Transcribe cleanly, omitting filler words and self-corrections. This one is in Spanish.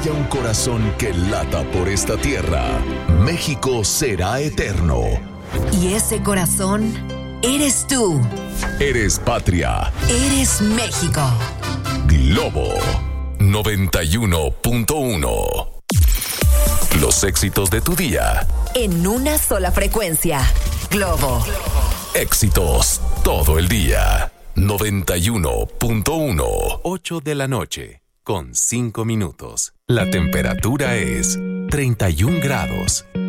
Y un corazón que lata por esta tierra, México será eterno. Y ese corazón eres tú. Eres patria. Eres México. Globo 91.1. Los éxitos de tu día. En una sola frecuencia. Globo. Éxitos todo el día. 91.1. 8 de la noche, con 5 minutos. La temperatura es 31 grados.